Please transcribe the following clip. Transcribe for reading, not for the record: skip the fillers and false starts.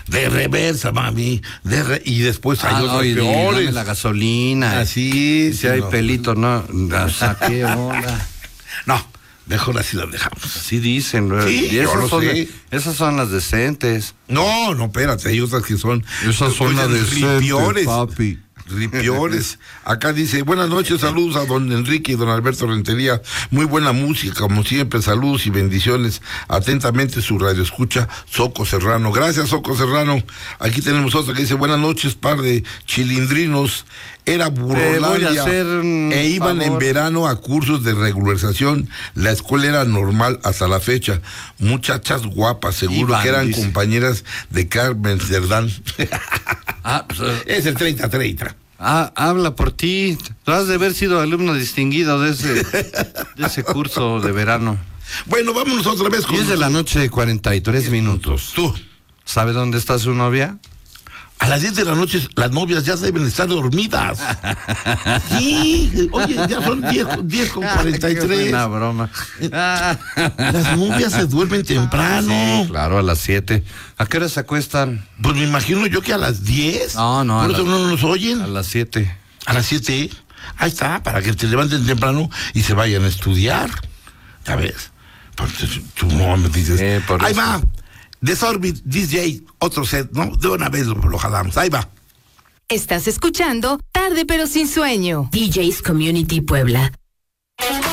de reversa, mami, y después hay otros peores. Dame la gasolina. Así, si hay pelito, no, o sea, ¿qué onda? No, mejor así las dejamos. Así dicen, ¿no? Sí, y esas yo lo sé. Esas son las decentes. No, espérate, hay otras que son... Esas son las decentes, ripiores, papi. Ripiores. Acá dice, buenas noches, saludos a don Enrique y don Alberto Rentería. Muy buena música, como siempre, saludos y bendiciones. Atentamente su radio escucha, Soco Serrano. Gracias, Soco Serrano. Aquí tenemos otra que dice, buenas noches, par de chilindrinos. Era Burrolandia e iban en verano a cursos de regularización. La escuela era normal hasta la fecha. Muchachas guapas, seguro que eran compañeras de Carmen Cerdán. Es el 30-30. Habla por ti. Tú has de haber sido alumno distinguido de ese curso de verano. Bueno, vámonos otra vez con... 10 de la noche, 43 minutos. Tú. ¿Sabe dónde está su novia? A las 10 de la noche las novias ya deben estar dormidas. Sí, oye, ya son 10 con 43. Una broma. Las novias se duermen temprano. Sí, claro, a las 7. ¿A qué hora se acuestan? Pues me imagino yo que a las 10. No. Por eso no nos oyen. A las 7. A las 7. Ahí está, para que se levanten temprano y se vayan a estudiar. Ya ves. Tú no me dices. Ahí va. Desorbit, DJ, otro set, ¿no? De una vez lo jalamos. Ahí va. Estás escuchando Tarde pero sin sueño. DJs Community Puebla.